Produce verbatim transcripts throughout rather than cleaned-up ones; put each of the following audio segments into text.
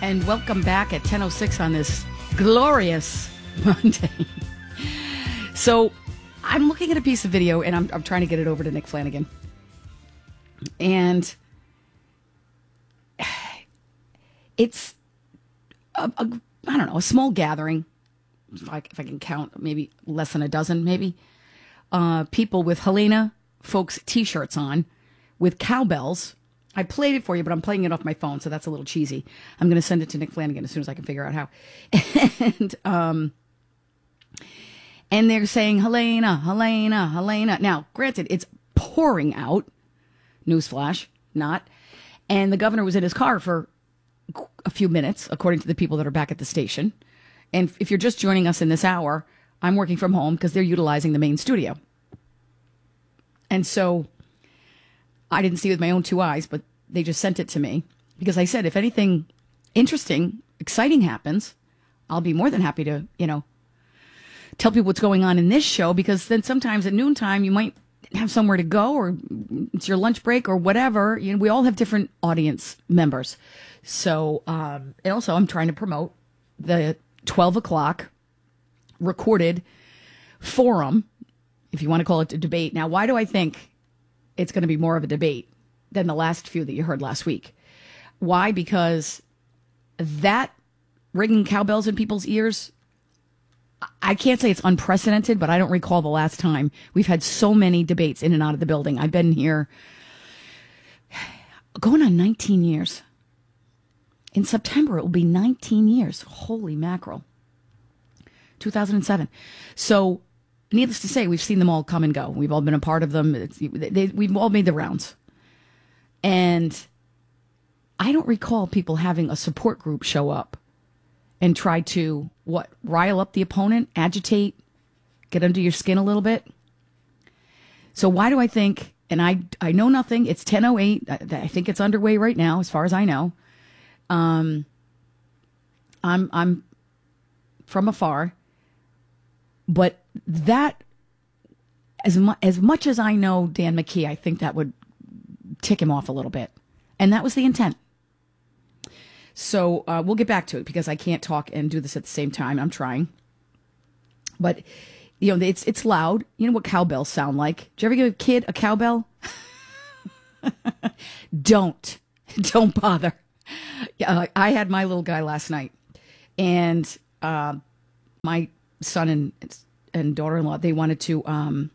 and welcome back at ten oh six on this glorious Monday. So I'm looking at a piece of video, and I'm, I'm trying to get it over to Nick Flanagan. And it's, a, a, I don't know, a small gathering, if I, if I can count, maybe less than a dozen, maybe, uh, people with Helena Folks T-shirts on with cowbells. I played it for you, but I'm playing it off my phone, so that's a little cheesy. I'm going to send it to Nick Flanagan as soon as I can figure out how. and um, and they're saying, Helena, Helena, Helena. Now, granted, it's pouring out. Newsflash, not. And the governor was in his car for a few minutes, according to the people that are back at the station. And if you're just joining us in this hour, I'm working from home because they're utilizing the main studio. And so I didn't see it with my own two eyes, but they just sent it to me because I said, if anything interesting, exciting happens, I'll be more than happy to, you know, tell people what's going on in this show, because then sometimes at noontime you might have somewhere to go, or it's your lunch break or whatever. You know, we all have different audience members. So, um, and also I'm trying to promote the twelve o'clock recorded forum, if you want to call it a debate. Now, why do I think it's going to be more of a debate than the last few that you heard last week? Why? Because that ringing cowbells in people's ears, I can't say it's unprecedented, but I don't recall the last time we've had so many debates in and out of the building. I've been here going on nineteen years. In September, it will be nineteen years. Holy mackerel. two thousand seven. So, needless to say, we've seen them all come and go. We've all been a part of them. It's, they, we've all made the rounds. And I don't recall people having a support group show up and try to, what, rile up the opponent, agitate, get under your skin a little bit. So why do I think, and I, I know nothing, it's ten oh eight, I, I think it's underway right now, as far as I know. Um, I'm, I'm from afar, but that, as, mu- as much as I know Dan McKee, I think that would tick him off a little bit. And that was the intent. So uh, we'll get back to it because I can't talk and do this at the same time. I'm trying. But, you know, it's it's loud. You know what cowbells sound like? Did you ever give a kid a cowbell? Don't. Don't bother. Uh, I had my little guy last night. And uh, my son and and daughter-in-law, they wanted to um,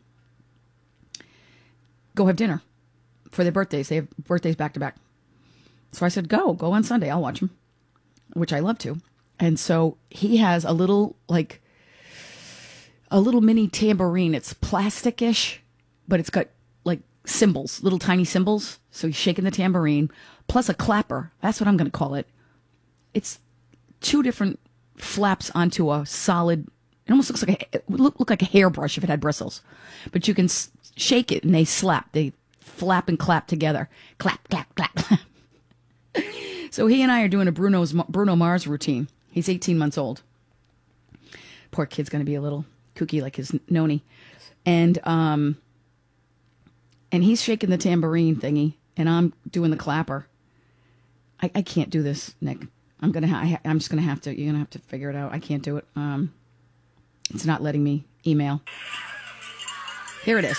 go have dinner for their birthdays. They have birthdays back-to-back. So I said, go, go on Sunday. I'll watch him, which I love to. And so he has a little, like, a little mini tambourine. It's plastic-ish, but it's got, like, cymbals, little tiny cymbals. So he's shaking the tambourine, plus a clapper. That's what I'm going to call it. It's two different flaps onto a solid, it almost looks like a, it would look, look like a hairbrush if it had bristles. But you can s- shake it and they slap. They flap and clap together. Clap, clap, clap, clap. So he and I are doing a Bruno's Bruno Mars routine. He's eighteen months old. Poor kid's going to be a little kooky like his noni. And um, and he's shaking the tambourine thingy, and I'm doing the clapper. I, I can't do this, Nick. I'm gonna. Ha- I'm just gonna have to. You're gonna have to figure it out. I can't do it. Um, it's not letting me email. Here it is.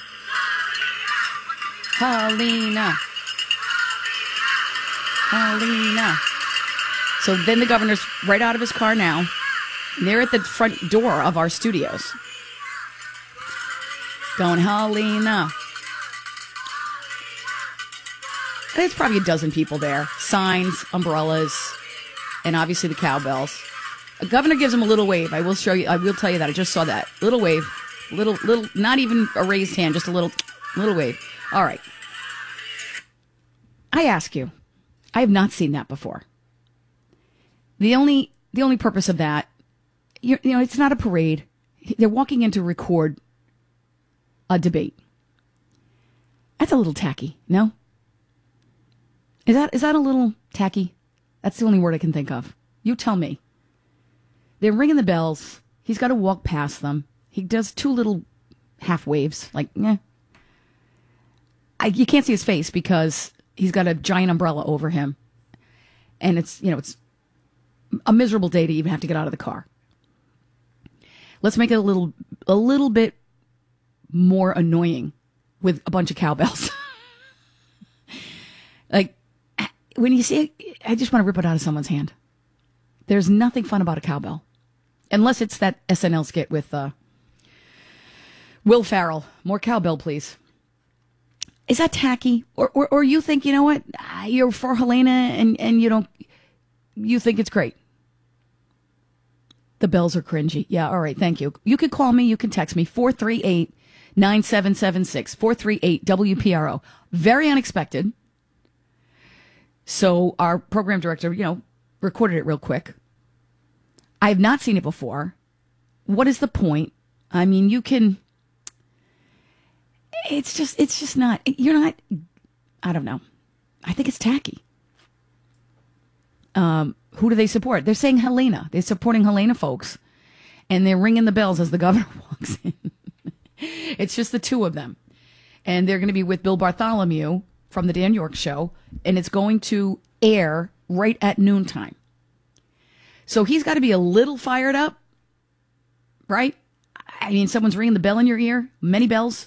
Helena. Helena. So then the governor's right out of his car now. They're at the front door of our studios. Going, Helena. There's probably a dozen people there. Signs, umbrellas, and obviously the cowbells. The governor gives him a little wave. I will show you. I will tell you that. I just saw that. Little wave. Little, little, not even a raised hand, just a little, little wave. All right. I ask you. I have not seen that before. The only the only purpose of that, you, you know, it's not a parade. They're walking in to record a debate. That's a little tacky, no? Is that is that a little tacky? That's the only word I can think of. You tell me. They're ringing the bells. He's got to walk past them. He does two little half waves, like, eh. I, you can't see his face because he's got a giant umbrella over him. And it's, you know, it's a miserable day to even have to get out of the car. Let's make it a little, a little bit more annoying with a bunch of cowbells. Like, when you see it, I just want to rip it out of someone's hand. There's nothing fun about a cowbell. Unless it's that S N L skit with uh, Will Ferrell. More cowbell, please. Is that tacky? Or, or or you think, you know what, you're for Helena and, and you don't, you think it's great? The bells are cringy. Yeah, all right, thank you. You can call me, you can text me, four three eight, nine seven seven six, four three eight W P R O. Very unexpected. So our program director, you know, recorded it real quick. I have not seen it before. What is the point? I mean, you can... It's just, it's just not, you're not, I don't know. I think it's tacky. Um, who do they support? They're saying Helena. They're supporting Helena folks. And they're ringing the bells as the governor walks in. It's just the two of them. And they're going to be with Bill Bartholomew from the Dan York Show. And it's going to air right at noontime. So he's got to be a little fired up, right? I mean, someone's ringing the bell in your ear. Many bells.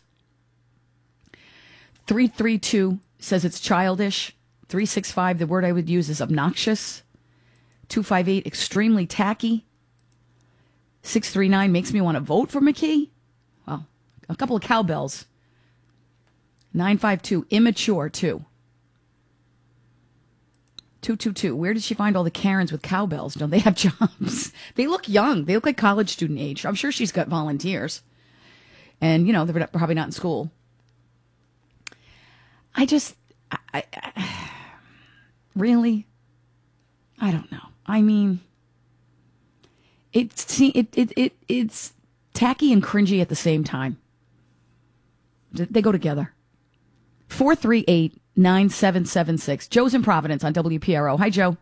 three three two says it's childish. three six five, the word I would use is obnoxious. two five eight, extremely tacky. six three nine makes me want to vote for McKee. Well, a couple of cowbells. nine five two, immature, too. two two two, where did she find all the Karens with cowbells? Don't they have jobs? They look young. They look like college student age. I'm sure she's got volunteers. And, you know, they're probably not in school. I just, I, I, really, I don't know. I mean, it's it, it it it's tacky and cringy at the same time. They go together. Four three eight nine seven seven six. Joe's in Providence on W P R O. Hi, Joe.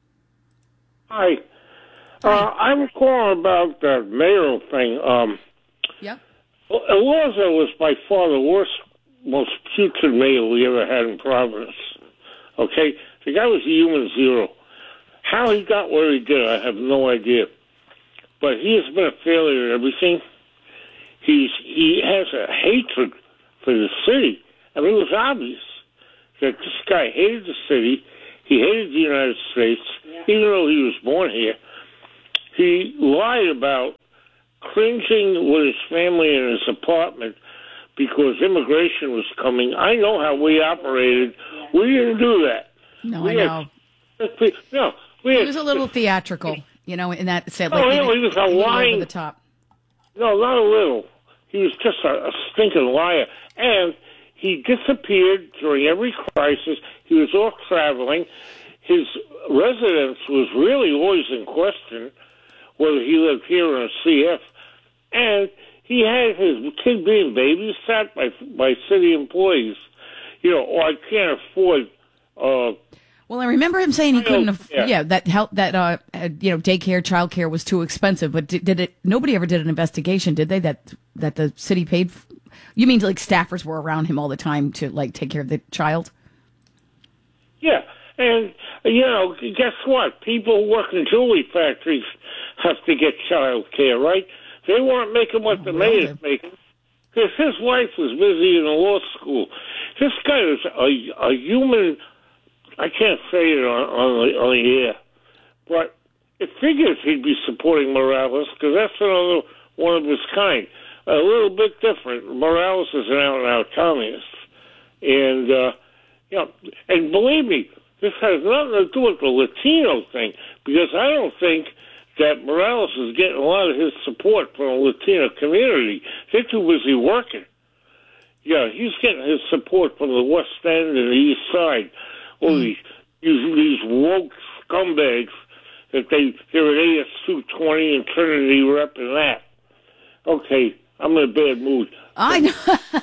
Hi. Uh, I'm calling about the mayoral thing. Um, yep. Elorza was by far the worst, most putrid mayor we ever had in Providence. Okay? The guy was a human zero. How he got where he did, I have no idea. But he has been a failure at everything. He's He has a hatred for the city. I mean, it was obvious that this guy hated the city. He hated the United States, yeah. Even though he was born here. He lied about cringing with his family in his apartment because immigration was coming. I know how we operated. We didn't do that. No, we I know. Had, no, we he had, was a little theatrical, you know, in that set. No, like, no, he was a lying. Over the top. No, not a little. He was just a, a stinking liar. And he disappeared during every crisis. He was off traveling. His residence was really always in question, whether he lived here or in C F. And he had his kid being babysat by by city employees. You know, or I can't afford. Uh, well, I remember him saying he couldn't. Aff- yeah. yeah, that help that uh, uh, you know, daycare, childcare was too expensive. But did, did it? Nobody ever did an investigation, did they? That that the city paid. F- you mean like staffers were around him all the time to like take care of the child? Yeah, and you know, guess what? People who work in jewelry factories have to get child care, right? They weren't making what oh, the really? mayor's making because his wife was busy in a law school. This guy is a, a human. I can't say it on, on, the, on the air, but it figures he'd be supporting Morales because that's another one of his kind. A little bit different. Morales is an out-and-out communist. And, uh, you know, and believe me, this has nothing to do with the Latino thing because I don't think that Morales is getting a lot of his support from the Latino community. They're too busy working. Yeah, he's getting his support from the West End and the East Side. All these, these, these woke scumbags that they, they're at A S two twenty and Trinity rep and that. Okay, I'm in a bad mood. I know.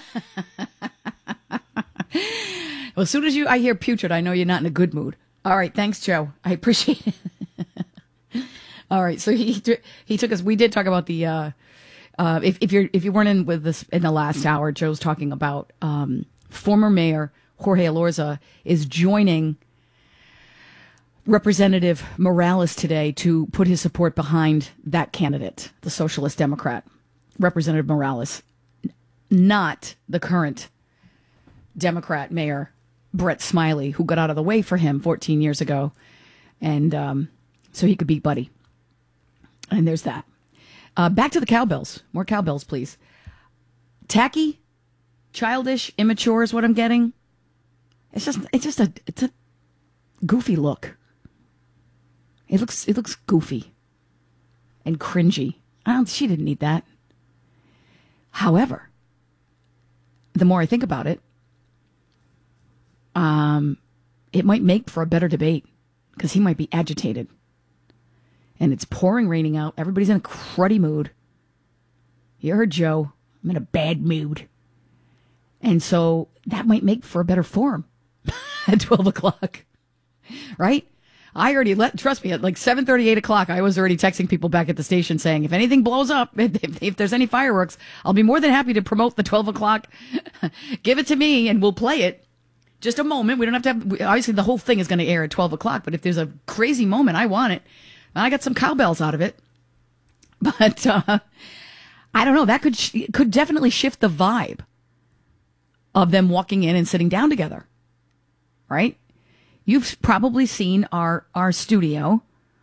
Well, as soon as you I hear putrid, I know you're not in a good mood. All right, thanks, Joe. I appreciate it. All right, so he he took us. We did talk about the. Uh, uh, if if you're if you weren't in with us in the last hour, Joe's talking about um, former mayor Jorge Elorza is joining Representative Morales today to put his support behind that candidate, the Socialist Democrat, Representative Morales, not the current Democrat mayor, Brett Smiley, who got out of the way for him fourteen years ago. And um, so he could beat Buddy. And there's that. Uh, back to the cowbells. More cowbells, please. Tacky, childish, immature is what I'm getting. It's just, it's just a, it's a goofy look. It looks, it looks goofy and cringy. I don't, she didn't need that. However, the more I think about it, um, it might make for a better debate because he might be agitated. And it's pouring raining out. Everybody's in a cruddy mood. You heard Joe. I'm in a bad mood. And so that might make for a better forum at twelve o'clock. Right? I already let, trust me, at like seven thirty, eight o'clock, I was already texting people back at the station saying, if anything blows up, if, if there's any fireworks, I'll be more than happy to promote the twelve o'clock. Give it to me and we'll play it. Just a moment. We don't have to have, obviously the whole thing is going to air at twelve o'clock, but if there's a crazy moment, I want it. I got some cowbells out of it. But uh, I don't know. That could sh- could definitely shift the vibe of them walking in and sitting down together. Right? You've probably seen our our studio.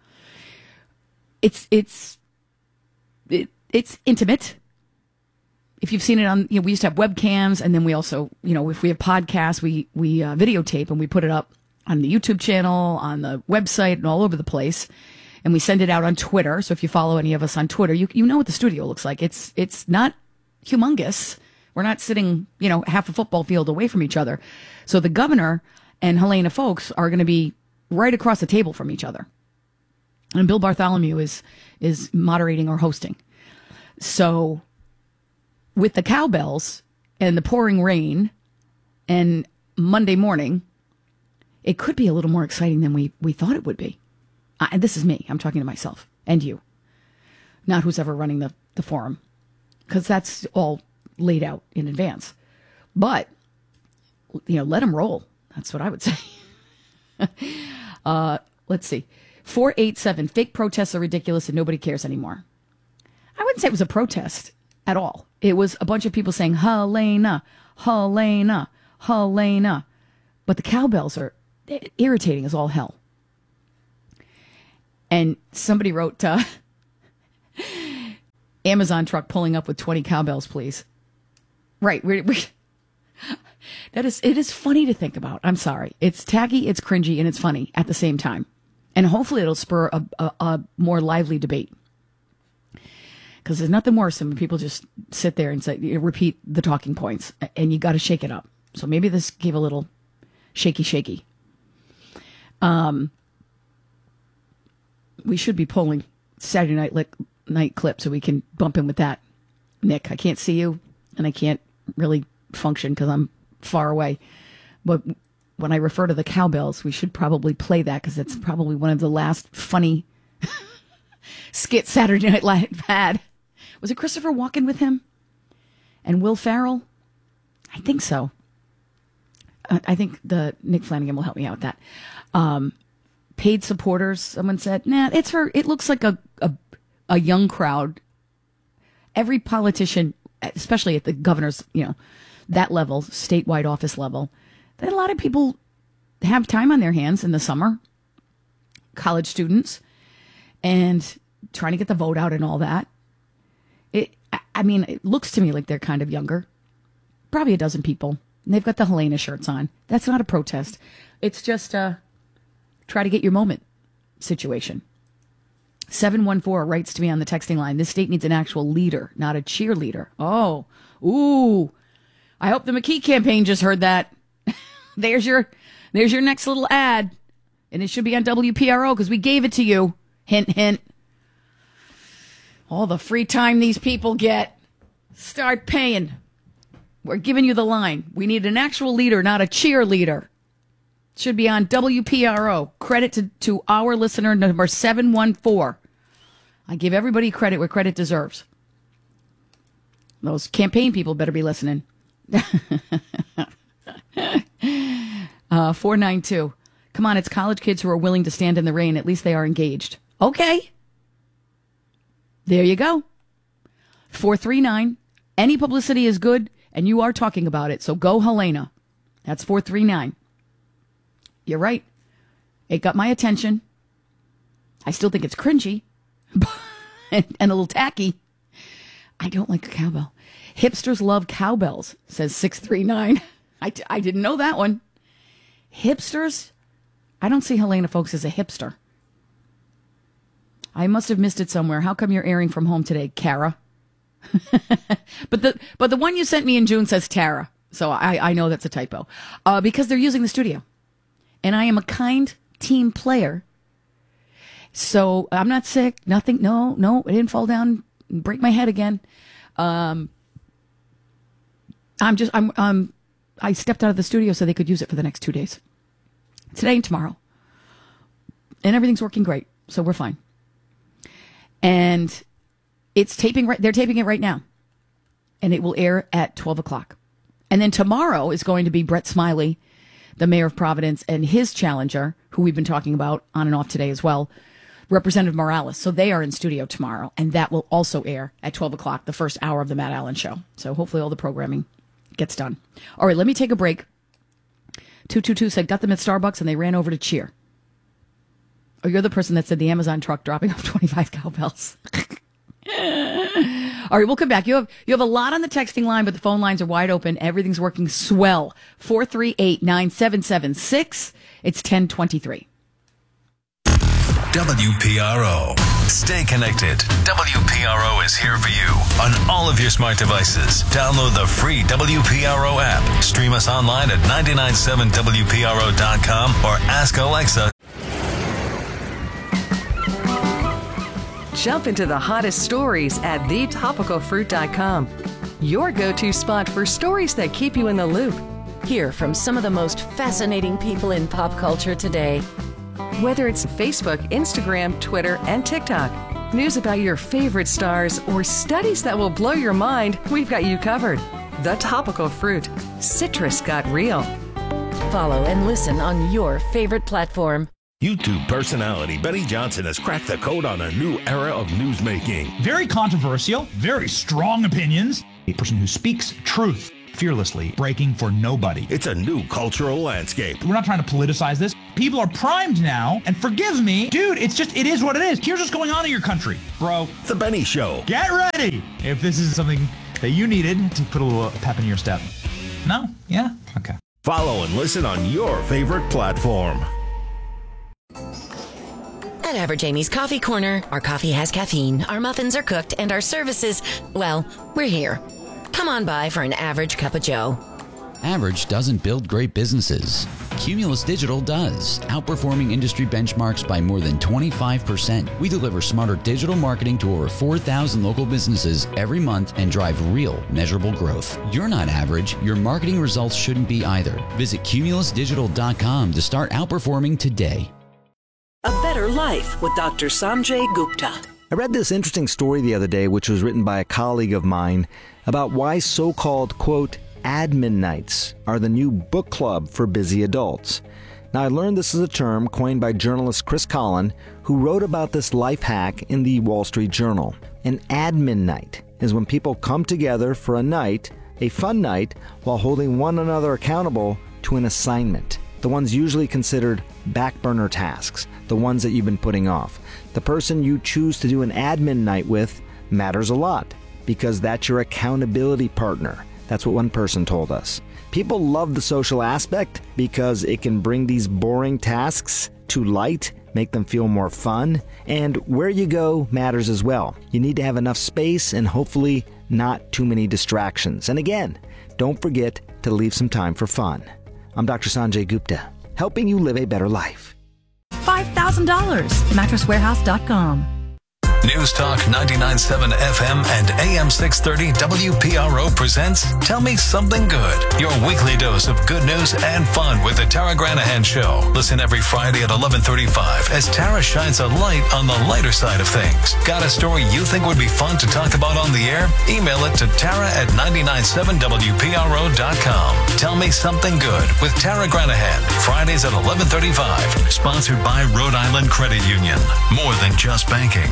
It's it's it, it's intimate. If you've seen it on, you know, we used to have webcams, and then we also, you know, if we have podcasts, we we uh, videotape and we put it up on the YouTube channel, on the website, and all over the place. And we send it out on Twitter. So if you follow any of us on Twitter, you you know what the studio looks like. It's it's not humongous. We're not sitting, you know, half a football field away from each other. So the governor and Helena Foulkes are going to be right across the table from each other. And Bill Bartholomew is is moderating or hosting. So with the cowbells and the pouring rain and Monday morning, it could be a little more exciting than we, we thought it would be. Uh, and this is me. I'm talking to myself and you, not who's ever running the, the forum, because that's all laid out in advance. But, you know, let them roll. That's what I would say. uh, let's see. four eight seven, fake protests are ridiculous and nobody cares anymore. I wouldn't say it was a protest at all. It was a bunch of people saying, Helena, Helena, Helena. But the cowbells are irritating as all hell. And somebody wrote, uh, Amazon truck pulling up with twenty cowbells, please. Right. We're, we're, that is, it is funny to think about. I'm sorry. It's tacky, it's cringy, and it's funny at the same time. And hopefully it'll spur a, a, a more lively debate. Because there's nothing worse than when people just sit there and say, you know, repeat the talking points, and you got to shake it up. So maybe this gave a little shaky, shaky. Um, we should be pulling Saturday night li- night clip so we can bump in with that. Nick, I can't see you, and I can't really function because I'm far away. But when I refer to the cowbells, we should probably play that because it's probably one of the last funny skits Saturday Night Live had. Was it Christopher Walken with him? And Will Ferrell? I think so. Uh, I think the Nick Flanagan will help me out with that. Um, paid supporters, someone said, nah, it's her. It looks like a, a, a young crowd. Every politician, especially at the governor's, you know, that level, statewide office level, that a lot of people have time on their hands in the summer, college students, and trying to get the vote out and all that. It, I mean, it looks to me like they're kind of younger. Probably a dozen people. And they've got the Helena shirts on. That's not a protest. It's just a try to get your moment situation. seven one four writes to me on the texting line, this state needs an actual leader, not a cheerleader. Oh, ooh. I hope the McKee campaign just heard that. There's your, there's your next little ad. And it should be on W P R O because we gave it to you. Hint, hint. All the free time these people get. Start paying. We're giving you the line. We need an actual leader, not a cheerleader. Should be on W P R O. Credit to, to our listener number seven one four. I give everybody credit where credit deserves. Those campaign people better be listening. uh, four nine two. Come on, it's college kids who are willing to stand in the rain. At least they are engaged. Okay. There you go. four three nine. Any publicity is good, and you are talking about it. So go, Helena. That's four three nine. You're right. It got my attention. I still think it's cringy and, and a little tacky. I don't like a cowbell. Hipsters love cowbells, says six three nine. I, I didn't know that one. Hipsters? I don't see Helena Folks as a hipster. I must have missed it somewhere. How come you're airing from home today, Kara? but the but the one you sent me in June says Tara. So I, I know that's a typo. Uh, because they're using the studio. And I am a kind team player. So I'm not sick. Nothing. No, no. I didn't fall down and break my head again. Um, I'm just, I'm, um, I stepped out of the studio so they could use it for the next two days. Today and tomorrow. And everything's working great. So we're fine. And it's taping right, they're taping it right now. And it will air at twelve o'clock. And then tomorrow is going to be Brett Smiley, the mayor of Providence, and his challenger, who we've been talking about on and off today as well, Representative Morales. So they are in studio tomorrow, and that will also air at twelve o'clock, the first hour of the Matt Allen Show. So hopefully all the programming gets done. All right, let me take a break. two two two said, got them at Starbucks, and they ran over to cheer. Oh, you're the person that said the Amazon truck dropping off twenty-five cowbells. All right, we'll come back. You have you have a lot on the texting line, but the phone lines are wide open. Everything's working swell. four three eight, nine seven seven six. It's ten twenty-three. W P R O. Stay connected. W P R O is here for you on all of your smart devices. Download the free W P R O app. Stream us online at nine nine seven W P R O dot com or ask Alexa. Jump into the hottest stories at the topical fruit dot com. Your go-to spot for stories that keep you in the loop. Hear from some of the most fascinating people in pop culture today. Whether it's Facebook, Instagram, Twitter, and TikTok, news about your favorite stars, or studies that will blow your mind, we've got you covered. The Topical Fruit. Citrus got real. Follow and listen on your favorite platform. YouTube personality Benny Johnson has cracked the code on a new era of newsmaking. Very controversial, very strong opinions. A person who speaks truth fearlessly, breaking for nobody. It's a new cultural landscape. We're not trying to politicize this. People are primed now, and forgive me, dude, it's just, it is what it is. Here's what's going on in your country, bro. The Benny Show. Get ready if this is something that you needed to put a little pep in your step. No? Yeah? Okay. Follow and listen on your favorite platform. At Average Amy's Coffee Corner, our coffee has caffeine, our muffins are cooked, and our services, well, we're here. Come on by for an average cup of joe. Average doesn't build great businesses. Cumulus Digital does, outperforming industry benchmarks by more than twenty-five percent. We deliver smarter digital marketing to over four thousand local businesses every month and drive real, measurable growth. You're not average. Your marketing results shouldn't be either. Visit cumulus digital dot com to start outperforming today. A Better Life with Doctor Sanjay Gupta. I read this interesting story the other day, which was written by a colleague of mine, about why so-called, quote, admin nights are the new book club for busy adults. Now, I learned this is a term coined by journalist Chris Collin, who wrote about this life hack in the Wall Street Journal. An admin night is when people come together for a night, a fun night, while holding one another accountable to an assignment. The ones usually considered back burner tasks, the ones that you've been putting off. The person you choose to do an admin night with matters a lot, because that's your accountability partner. That's what one person told us. People love the social aspect because it can bring these boring tasks to light, make them feel more fun, and where you go matters as well. You need to have enough space and hopefully not too many distractions. And again, don't forget to leave some time for fun. I'm Doctor Sanjay Gupta, helping you live a better life. five thousand dollars. mattress warehouse dot com. News Talk ninety-nine point seven F M and A M six thirty W P R O presents Tell Me Something Good, your weekly dose of good news and fun with the Tara Granahan Show. Listen every Friday at eleven thirty-five as Tara shines a light on the lighter side of things. Got a story you think would be fun to talk about on the air? Email it to Tara at nine nine seven W P R O dot com. Tell Me Something Good with Tara Granahan, Fridays at eleven thirty-five. Sponsored by Rhode Island Credit Union. More than just banking.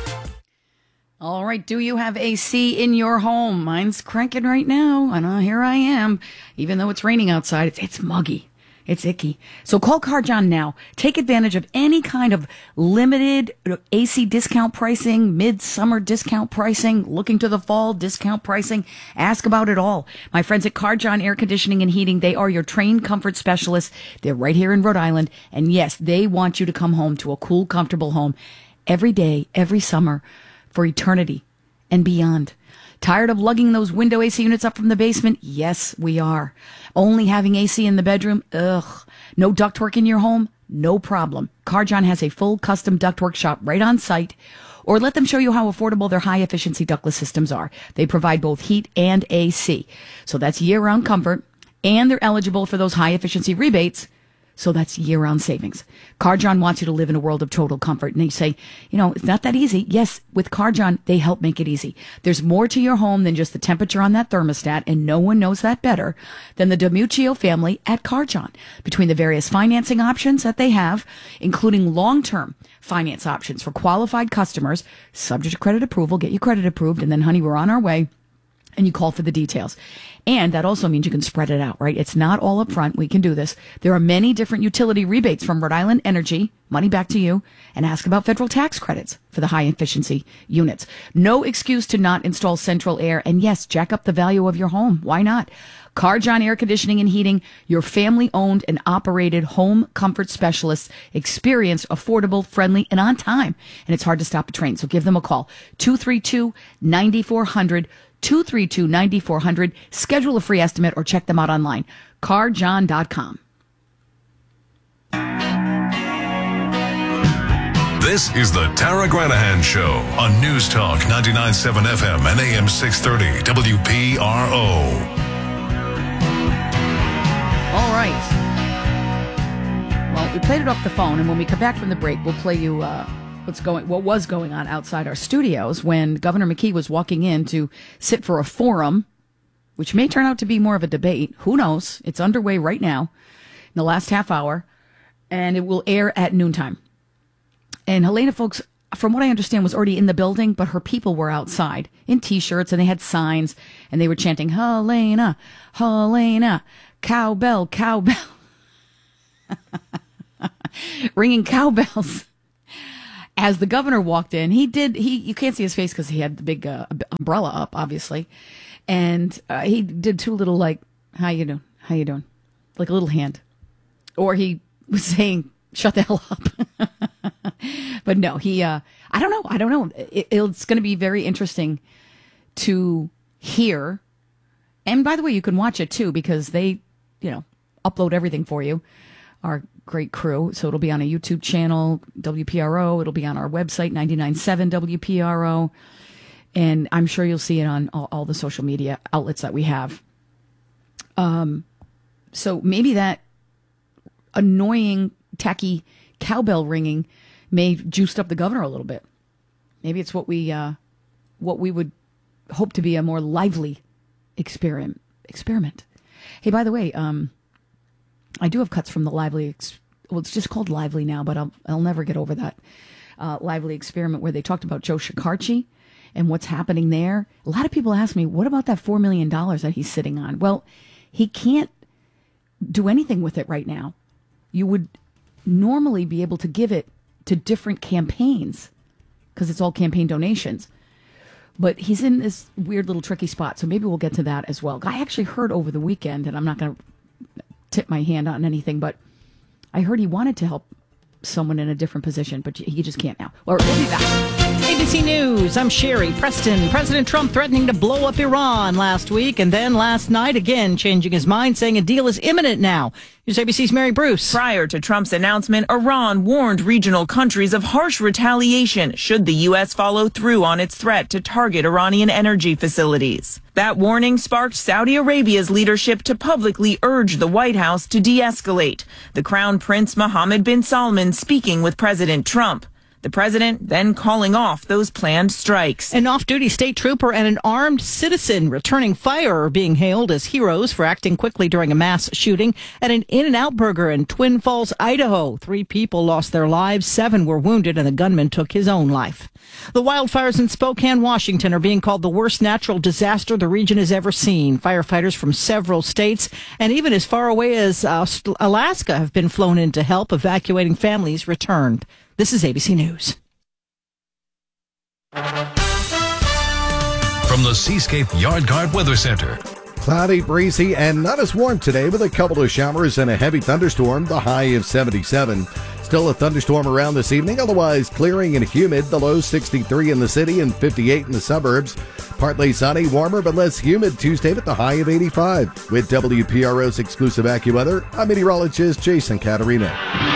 All right, do you have A C in your home? Mine's cranking right now, and uh, here I am. Even though it's raining outside, it's, it's muggy. It's icky. So call CarJohn now. Take advantage of any kind of limited A C discount pricing, midsummer discount pricing, looking to the fall discount pricing. Ask about it all. My friends at CarJohn Air Conditioning and Heating, they are your trained comfort specialists. They're right here in Rhode Island. And yes, they want you to come home to a cool, comfortable home every day, every summer, for eternity and beyond. Tired of lugging those window A C units up from the basement? Yes, we are. Only having A C in the bedroom? Ugh. No ductwork in your home? No problem. CarJohn has a full custom ductwork shop right on site. Or let them show you how affordable their high-efficiency ductless systems are. They provide both heat and A C. So that's year-round comfort. And they're eligible for those high-efficiency rebates. So that's year-round savings. CarJohn wants you to live in a world of total comfort. And they say, you know, it's not that easy. Yes, with CarJohn, they help make it easy. There's more to your home than just the temperature on that thermostat, and no one knows that better than the DiMuccio family at CarJohn. Between the various financing options that they have, including long-term finance options for qualified customers, subject to credit approval, get you credit approved, and then, honey, we're on our way. And you call for the details. And that also means you can spread it out, right? It's not all up front. We can do this. There are many different utility rebates from Rhode Island Energy, money back to you, and ask about federal tax credits for the high efficiency units. No excuse to not install central air. And yes, jack up the value of your home. Why not? CarJohn Air Conditioning and Heating, your family-owned and operated home comfort specialists, experienced, affordable, friendly, and on time. And it's hard to stop a train, so give them a call. two three two, nine four zero zero, two three two, nine four zero zero. Schedule a free estimate or check them out online. car john dot com. This is the Tara Granahan Show on News Talk ninety-nine point seven F M and A M six thirty W P R O. All right. Well, we played it off the phone, and when we come back from the break, we'll play you uh, what's going, what was going on outside our studios when Governor McKee was walking in to sit for a forum, which may turn out to be more of a debate. Who knows? It's underway right now in the last half hour, and it will air at noontime. And Helena, folks, from what I understand, was already in the building, but her people were outside in T-shirts, and they had signs, and they were chanting, Helena, Helena, cowbell, cowbell, ringing cowbells. As the governor walked in, he did, he you can't see his face because he had the big uh, umbrella up, obviously, and uh, he did two little, like, how you doing, how you doing, like a little hand. Or he was saying, shut the hell up. But no, he, uh, I don't know. I don't know. It, it's going to be very interesting to hear. And by the way, you can watch it too, because they, you know, upload everything for you. Our great crew. So it'll be on a YouTube channel, W P R O. It'll be on our website, ninety-nine point seven W P R O. And I'm sure you'll see it on all, all the social media outlets that we have. Um, so maybe that annoying, tacky cowbell ringing may juiced up the governor a little bit. Maybe it's what we uh, what we would hope to be a more lively experiment. Experiment. Hey, by the way, um, I do have cuts from the lively. Ex- well, it's just called Lively now, but I'll I'll never get over that uh, lively experiment where they talked about Joe Shekarchi and what's happening there. A lot of people ask me, what about that four million dollars that he's sitting on? Well, he can't do anything with it right now. You would normally be able to give it to different campaigns because it's all campaign donations. But he's in this weird little tricky spot, so maybe we'll get to that as well. I actually heard over the weekend, and I'm not going to tip my hand on anything, but I heard he wanted to help someone in a different position, but he just can't now. Or we'll be back. A B C News, I'm Sherry Preston. President Trump threatening to blow up Iran last week, and then last night again changing his mind, saying a deal is imminent now. Here's A B C's Mary Bruce. Prior to Trump's announcement, Iran warned regional countries of harsh retaliation should the U S follow through on its threat to target Iranian energy facilities. That warning sparked Saudi Arabia's leadership to publicly urge the White House to de-escalate. The Crown Prince Mohammed bin Salman speaking with President Trump. The president then calling off those planned strikes. An off-duty state trooper and an armed citizen returning fire are being hailed as heroes for acting quickly during a mass shooting at an In-N-Out Burger in Twin Falls, Idaho. Three people lost their lives, seven were wounded, and the gunman took his own life. The wildfires in Spokane, Washington are being called the worst natural disaster the region has ever seen. Firefighters from several states and even as far away as uh, Alaska have been flown in to help evacuating families returned. This is A B C News. From the Seascape Yard Guard Weather Center. Cloudy, breezy, and not as warm today with a couple of showers and a heavy thunderstorm, the high of seventy-seven. Still a thunderstorm around this evening, otherwise clearing and humid, the low sixty-three in the city and fifty-eight in the suburbs. Partly sunny, warmer but less humid Tuesday with the high of eighty-five. With W P R O's exclusive AccuWeather, I'm meteorologist Jason Caterina.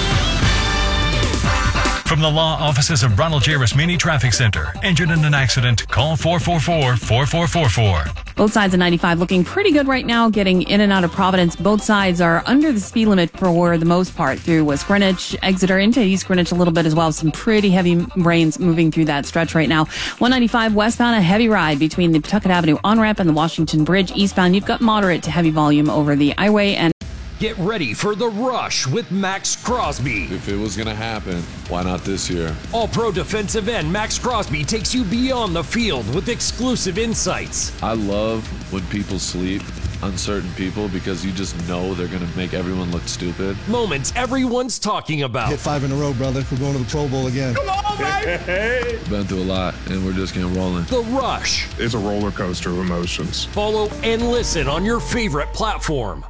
From the law offices of Ronald J. Rasmini Traffic Center. Injured in an accident? Call four four four, four four four four. Both sides of ninety-five looking pretty good right now, getting in and out of Providence. Both sides are under the speed limit for the most part through West Greenwich, Exeter into East Greenwich a little bit as well. Some pretty heavy rains moving through that stretch right now. one ninety-five westbound, a heavy ride between the Pawtucket Avenue on-ramp and the Washington Bridge. Eastbound, you've got moderate to heavy volume over the I-Way and Get ready for The Rush with Max Crosby. If it was going to happen, why not this year? All-Pro defensive end Max Crosby takes you beyond the field with exclusive insights. I love when people sleep, uncertain people, because you just know they're going to make everyone look stupid. Moments everyone's talking about. Hit five in a row, brother. We're going to the Pro Bowl again. Come on, baby! Been through a lot, and we're just getting rolling. The Rush. It's a roller coaster of emotions. Follow and listen on your favorite platform.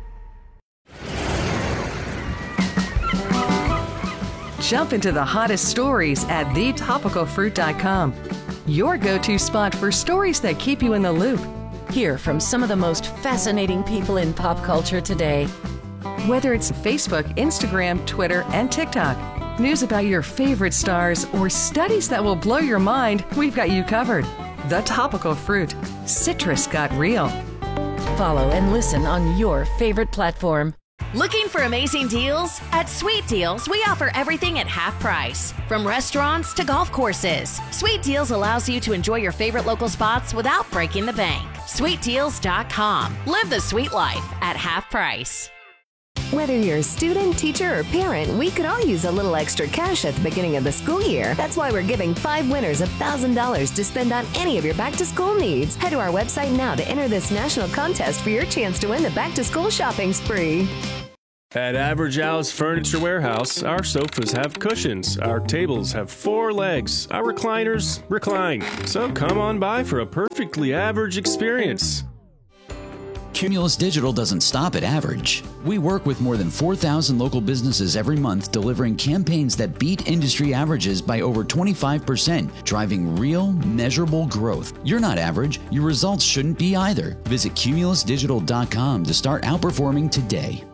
Jump into the hottest stories at the topical fruit dot com. Your go-to spot for stories that keep you in the loop. Hear from some of the most fascinating people in pop culture today. Whether it's Facebook, Instagram, Twitter, and TikTok, news about your favorite stars, or studies that will blow your mind, we've got you covered. The Topical Fruit. Citrus got real. Follow and listen on your favorite platform. Looking for amazing deals? At Sweet Deals, we offer everything at half price. From restaurants to golf courses, Sweet Deals allows you to enjoy your favorite local spots without breaking the bank. sweet deals dot com. Live the sweet life at half price. Whether you're a student, teacher, or parent, we could all use a little extra cash at the beginning of the school year. That's why we're giving five winners one thousand dollars to spend on any of your back-to-school needs. Head to our website now to enter this national contest for your chance to win the back-to-school shopping spree. At Average Al's Furniture Warehouse, our sofas have cushions, our tables have four legs, our recliners recline. So come on by for a perfectly average experience. Cumulus Digital doesn't stop at average. We work with more than four thousand local businesses every month, delivering campaigns that beat industry averages by over twenty-five percent, driving real, measurable growth. You're not average. Your results shouldn't be either. Visit cumulus digital dot com to start outperforming today.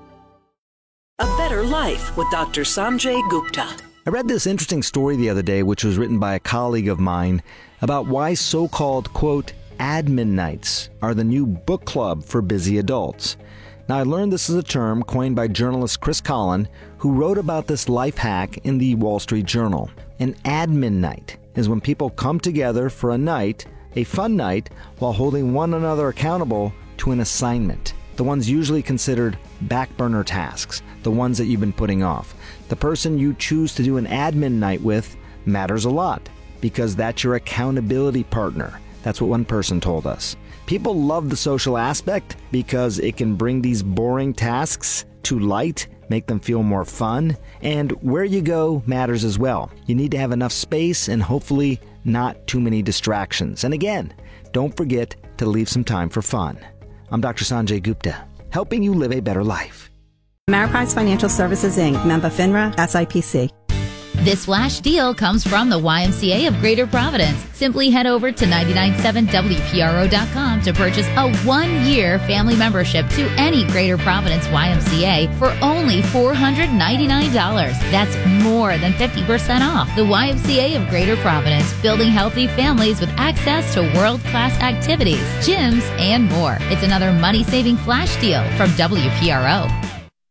A Better Life with Doctor Sanjay Gupta. I read this interesting story the other day, which was written by a colleague of mine, about why so-called, quote, admin nights are the new book club for busy adults. Now, I learned this is a term coined by journalist Chris Collin, who wrote about this life hack in the Wall Street Journal. An admin night is when people come together for a night, a fun night, while holding one another accountable to an assignment. The ones usually considered back burner tasks, the ones that you've been putting off. The person you choose to do an admin night with matters a lot, because that's your accountability partner. That's what one person told us. People love the social aspect because it can bring these boring tasks to light, make them feel more fun, and where you go matters as well. You need to have enough space and hopefully not too many distractions. And again, don't forget to leave some time for fun. I'm Doctor Sanjay Gupta, helping you live a better life. Ameriprise Financial Services, Incorporated, member FINRA, S I P C. This flash deal comes from the Y M C A of Greater Providence. Simply head over to nine nine seven W P R O dot com to purchase a one-year family membership to any Greater Providence Y M C A for only four hundred ninety-nine dollars. That's more than fifty percent off. The Y M C A of Greater Providence, building healthy families with access to world-class activities, gyms, and more. It's another money-saving flash deal from W P R O.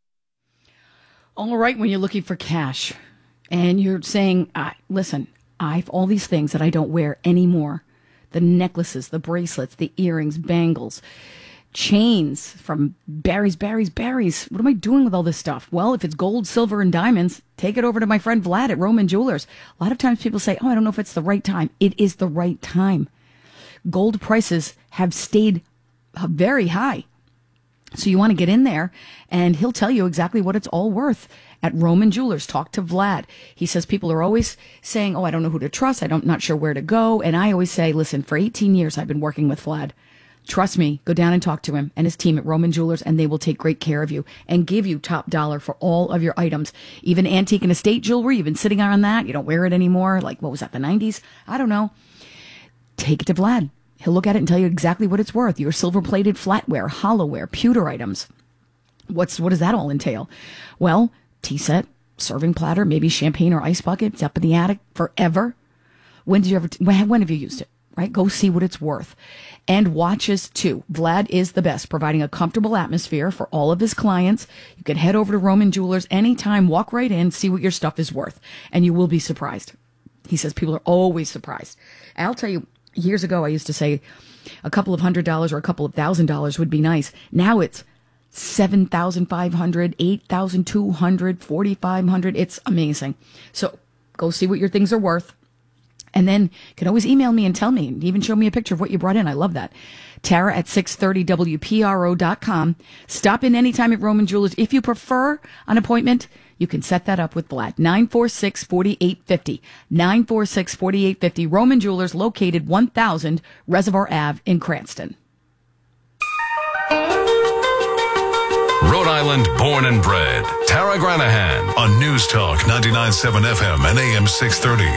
All right, when you're looking for cash and you're saying, ah, listen, I have all these things that I don't wear anymore. The necklaces, the bracelets, the earrings, bangles, chains from Barry's, Barry's, Barry's. What am I doing with all this stuff? Well, if it's gold, silver, and diamonds, take it over to my friend Vlad at Roman Jewelers. A lot of times people say, oh, I don't know if it's the right time. It is the right time. Gold prices have stayed very high. So you want to get in there, and he'll tell you exactly what it's all worth at Roman Jewelers. Talk to Vlad. He says people are always saying, oh, I don't know who to trust. I don't, not sure where to go. And I always say, listen, for eighteen years I've been working with Vlad. Trust me, go down and talk to him and his team at Roman Jewelers, and they will take great care of you and give you top dollar for all of your items. Even antique and estate jewelry, you've been sitting on that. You don't wear it anymore. Like, what was that, the nineties? I don't know. Take it to Vlad. He'll look at it and tell you exactly what it's worth. Your silver-plated flatware, hollowware, pewter items. What's what does that all entail? Well, tea set, serving platter, maybe champagne or ice bucket. It's up in the attic forever. When did you ever? T- when have you used it? Right? Go see what it's worth. And watches too. Vlad is the best, providing a comfortable atmosphere for all of his clients. You can head over to Roman Jewelers anytime. Walk right in, see what your stuff is worth, and you will be surprised. He says people are always surprised. I'll tell you. Years ago, I used to say a couple of hundred dollars or a couple of thousand dollars would be nice. Now it's seven thousand five hundred dollars, eight thousand two hundred dollars, four thousand five hundred dollars. It's amazing. So go see what your things are worth. And then you can always email me and tell me, and even show me a picture of what you brought in. I love that. Tara at six thirty W P R O dot com. Stop in anytime at Roman Jewelers. If you prefer an appointment, you can set that up with Vlad. nine four six, four eight five zero. nine four six, four eight five zero. Roman Jewelers, located one thousand Reservoir Avenue in Cranston. Rhode Island born and bred. Tara Granahan on News Talk ninety-nine point seven F M and A M six thirty.